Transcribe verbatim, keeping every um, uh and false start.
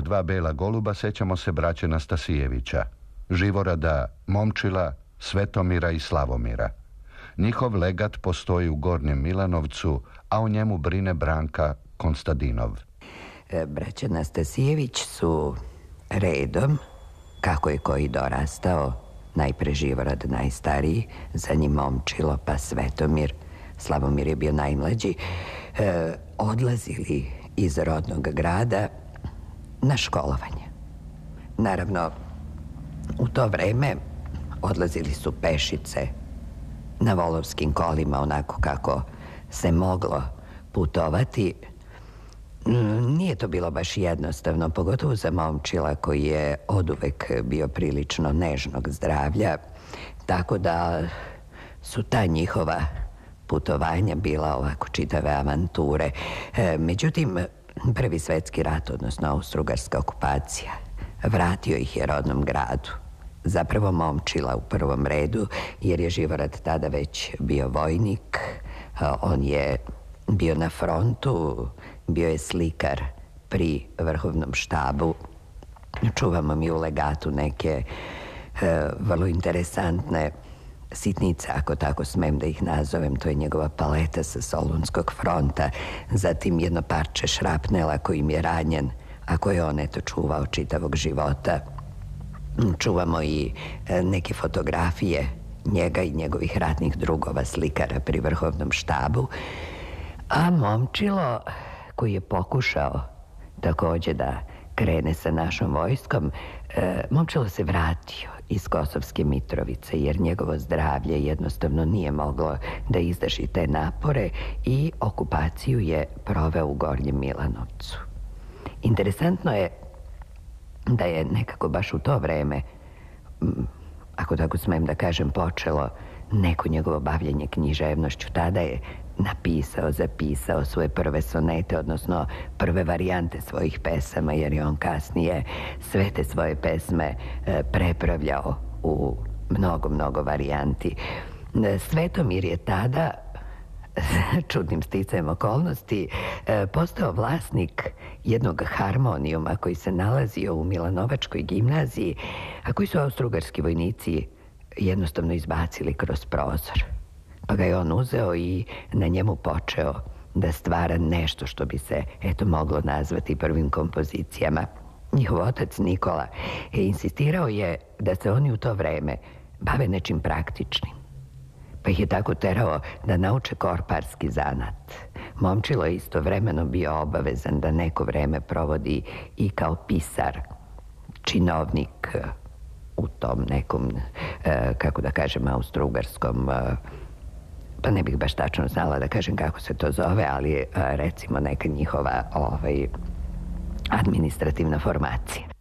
dva bela goluba sećamo se braće Nastasijevića, Živorada, Momčila, Svetomira i Slavomira. Njihov legat postoji u Gornjem Milanovcu, a o njemu brine Branka Konstadinov. Braća Nastasijević su redom, kako je koji dorastao, najpre Živorad najstariji, za njim Momčilo, pa Svetomir, Slavomir je bio najmlađi, e, odlazili iz rodnog grada na školovanje. Naravno, u to vreme odlazili su pešice, na volovskim kolima, onako kako se moglo putovati. Nije to bilo baš jednostavno, pogotovo za Momčila koji je oduvek bio prilično nežnog zdravlja, tako da su ta njihova putovanja bila ovako čitave avanture. E, međutim, Prvi svetski rat, odnosno austrougarska okupacija, vratio ih je rodnom gradu. Zapravo Momčila u prvom redu, jer je Živorad tada već bio vojnik. On je bio na frontu, bio je slikar pri vrhovnom štabu. Čuvamo mi u legatu neke e, vrlo interesantne sitnice, ako tako smem da ih nazovem. To je njegova paleta sa Solunskog fronta, zatim jedno parče šrapnela kojim je ranjen, a koje on eto čuvao čitavog života. Čuvamo i neke fotografije njega i njegovih ratnih drugova, slikara pri vrhovnom štabu. A Momčilo, koji je pokušao takođe da krene sa našom vojskom, e, Momčilo se vratio iz Kosovske Mitrovice, jer njegovo zdravlje jednostavno nije moglo da izdrži te napore i okupaciju je proveo u Gornjem Milanovcu. Interesantno je da je nekako baš u to vreme, ako tako smem da kažem, počelo neko njegovo bavljenje književnošću. Tada je napisao, zapisao svoje prve sonete, odnosno prve varijante svojih pesama, jer je on kasnije sve te svoje pesme prepravljao u mnogo, mnogo varijanti. Svetomir je tada, čudnim sticajem okolnosti, postao vlasnik jednog harmonijuma koji se nalazio u Milanovačkoj gimnaziji, a koji su austrougarski vojnici jednostavno izbacili kroz prozor. Pa ga je on uzeo i na njemu počeo da stvara nešto što bi se, eto, moglo nazvati prvim kompozicijama. Njihov otac Nikola je insistirao je da se oni u to vreme bave nečim praktičnim, pa ih je tako terao da nauče korparski zanat. Momčilo je istovremeno bio obavezan da neko vreme provodi i kao pisar, činovnik u tom nekom, kako da kažem, austrougarskom, pa ne bih baš tačno znala da kažem kako se to zove, ali recimo neka njihova ovaj, administrativna formacija.